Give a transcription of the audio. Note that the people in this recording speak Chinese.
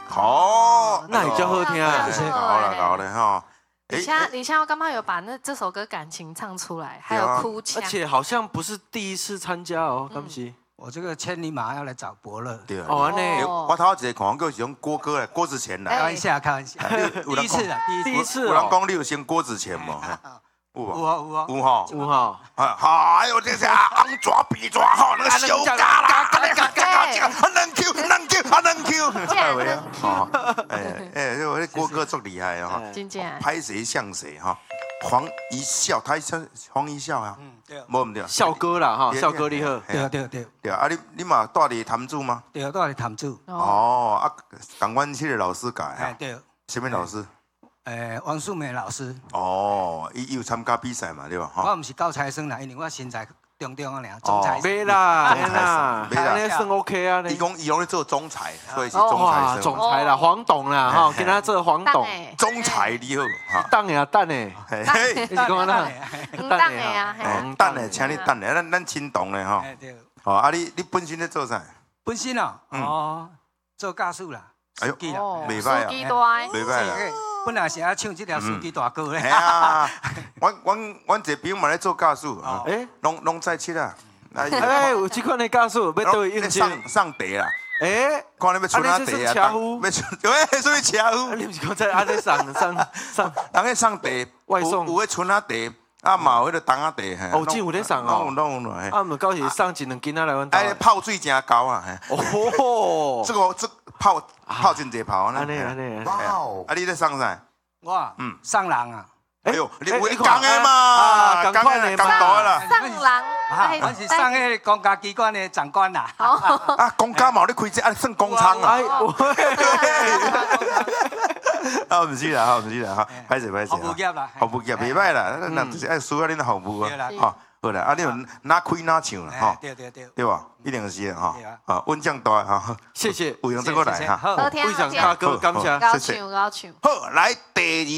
好， 那也叫好听啊。 搞了哈。 你现在刚刚有把这首歌感情唱出来，还有哭腔， 而且好像不是第一次参加哦，敢不是？ 我这个千里马要来找伯乐。 对啊。 哦，安尼。 我头一个看过是用郭哥来，郭子乾来。 开玩笑，开玩笑。第一次啊， 第一次。 有人讲你有先郭子乾吗？有哈。哎呦，这是昂抓比抓哈，那个小嘎啦，能 Q，我这郭哥足厉害哈，拍谁像谁哈，黄一笑，黄一笑啊， 对， 无唔对， 笑哥啦哈，笑哥你好， 对， 啊你嘛带你谈主吗？ 对，带你谈主。 哦，啊，港湾区的老师教啊， 对， 什么老师？ 王素梅老师。 哦，伊有参加比赛嘛，对吧？ 我唔是高材生啦，因为我身材中啊尔，中材。 没啦，安尼算 OK 啊。 伊讲咧做总裁，所以是总裁生。 总裁啦，黄董啦，哈，跟他做黄董。 总裁你好， 等呀等诶，你是讲哪？ 等诶啊， 等诶，请你等诶，咱亲同咧吼。哦，啊你本身咧做啥？ 本身哦，做教授啦。 哎呦，袂歹啊，袂歹啊。 本来是要唱这条司机大歌咧。 系啊，阮一朋友嘛咧做教授，拢在七啊。 有这款的教授要对应征上地啦。 看你要出哪地啊？ 车夫， 要出，所以车夫。 你不是讲在安尼上， 人去上地外送， 有迄春啊地，啊嘛有迄个冬啊地。 哦，真有咧上哦。 拢有。 啊，毋到时送一两斤仔来阮。 哎，泡水真高啊！ 哦， 这泡真济泡呢。 安尼。 哇哦！啊，你咧上啥？ 我上人啊。 哎呦，你讲的嘛，讲的讲多啦。 上人， 我是上迄个公家机关的长官啦。 啊，公家嘛，你开这算工厂啊？啊，唔是啦，哈，歹势。 服务业啦， 服务业袂歹啦，那就是爱需要恁服务啊。哈，好啦，啊，你们哪开哪唱啦，哈。对吧？一定是哈。啊，稳将大哈。 谢谢， 有用这个来哈。 好听， 非常大哥，感谢， 高唱。 好，来第二。